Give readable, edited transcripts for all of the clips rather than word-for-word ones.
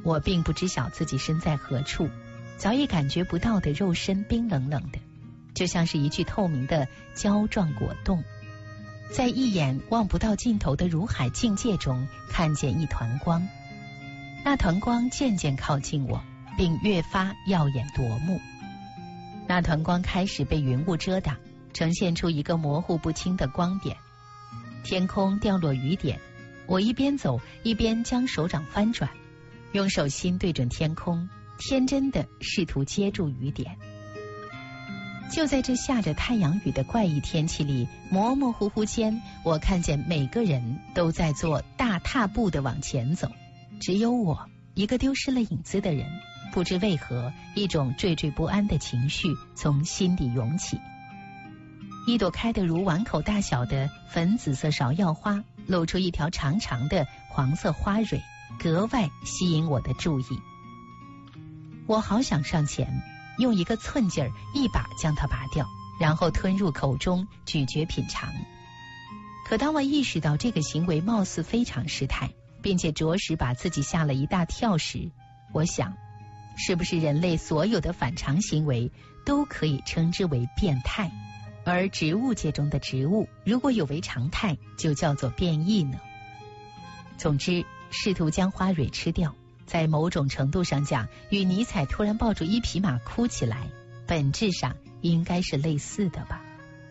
我并不知晓自己身在何处，早已感觉不到的肉身冰冷冷的，就像是一具透明的胶状果冻。在一眼望不到尽头的如海境界中，看见一团光，那团光渐渐靠近我，并越发耀眼夺目。那团光开始被云雾遮挡，呈现出一个模糊不清的光点。天空掉落雨点，我一边走一边将手掌翻转，用手心对准天空，天真的试图接住雨点。就在这下着太阳雨的怪异天气里，模模糊糊间，我看见每个人都在做大踏步的往前走，只有我一个丢失了影子的人。不知为何，一种惴惴不安的情绪从心底涌起。一朵开得如碗口大小的粉紫色芍药花，露出一条长长的黄色花蕊，格外吸引我的注意。我好想上前，用一个寸劲儿一把将它拔掉，然后吞入口中咀嚼品尝。可当我意识到这个行为貌似非常失态，并且着实把自己吓了一大跳时，我想，是不是人类所有的反常行为都可以称之为变态，而植物界中的植物如果有违常态，就叫做变异呢？总之，试图将花蕊吃掉，在某种程度上讲，与尼采突然抱住一匹马哭起来，本质上应该是类似的吧。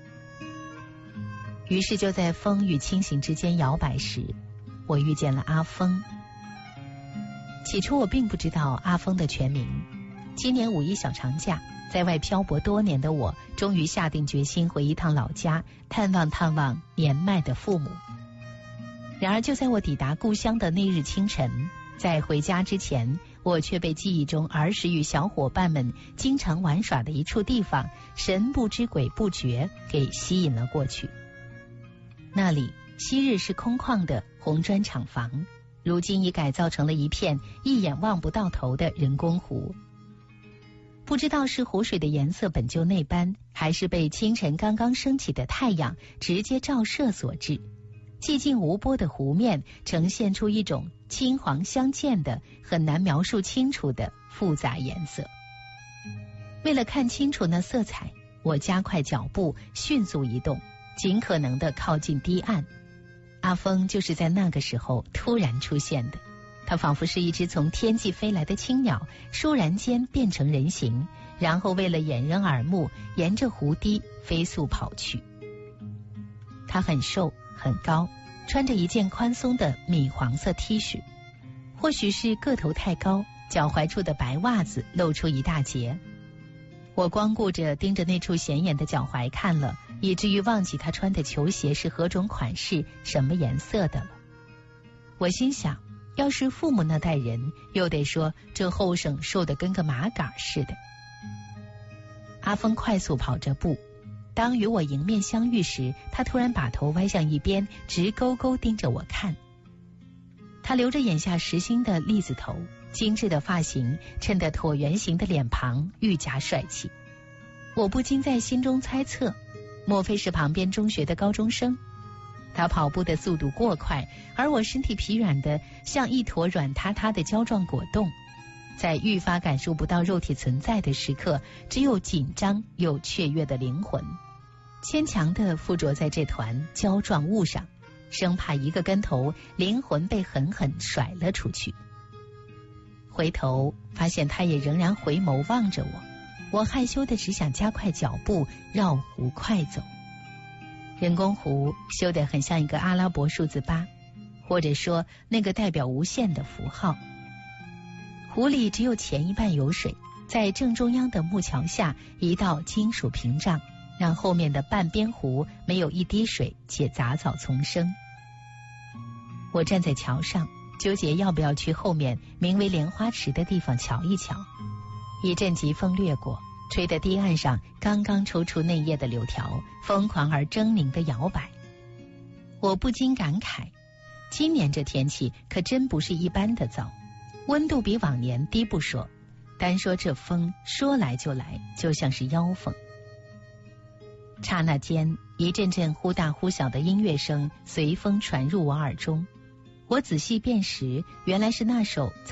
于是就在风与清醒之间摇摆时，我遇见了阿峰。起初我并不知道阿峰的全名。今年5一小长假，在外漂泊多年的我，终于下定决心回一趟老家，探望年迈的父母。然而就在我抵达故乡的那日清晨，在回家之前，我却被记忆中儿时与小伙伴们经常玩耍的一处地方神不知鬼不觉给吸引了过去。那里昔日是空旷的红砖厂房，如今已改造成了一片一眼望不到头的人工湖。不知道是湖水的颜色本就那般，还是被清晨刚刚升起的太阳直接照射所致，寂静无波的湖面呈现出一种青黄相间的很难描述清楚的复杂颜色。为了看清楚那色彩，我加快脚步，迅速移动，尽可能的靠近堤岸。阿峰就是在那个时候突然出现的，他仿佛是一只从天际飞来的青鸟，倏然间变成人形，然后为了掩人耳目，沿着湖堤飞速跑去。他很瘦很高，穿着一件宽松的米黄色 T 恤，或许是个头太高，脚踝处的白袜子露出一大截。我光顾着盯着那处显眼的脚踝看了，以至于忘记他穿的球鞋是何种款式、什么颜色的了。我心想，要是父母那代人，又得说这后生瘦得跟个麻杆似的。阿峰快速跑着步，当与我迎面相遇时，他突然把头歪向一边，直勾勾盯着我看。他留着眼下实心的栗子头，精致的发型衬得椭圆形的脸庞愈加帅气。我不禁在心中猜测，莫非是旁边中学的高中生？他跑步的速度过快，而我身体疲软的像一坨软塌塌的胶状果冻。在愈发感受不到肉体存在的时刻，只有紧张又雀跃的灵魂，牵强地附着在这团胶状物上，生怕一个跟头，灵魂被狠狠甩了出去。回头发现他也仍然回眸望着我，我害羞的只想加快脚步，绕湖快走。人工湖修得很像一个阿拉伯数字8，或者说那个代表无限的符号。湖里只有前一半有水，在正中央的木桥下一道金属屏障，让后面的半边湖没有一滴水，且杂草丛生。我站在桥上，纠结要不要去后面名为莲花池的地方瞧一瞧。一阵疾风掠过，吹得堤岸上刚刚抽出嫩叶的柳条疯狂而狰狞的摇摆。我不禁感慨，今年这天气可真不是一般的糟，温度比往年低不说，单说这风说来就来，就像是妖风。刹那间，一阵阵忽大忽小的音乐声随风传入我耳中，我仔细辨识，原来是那首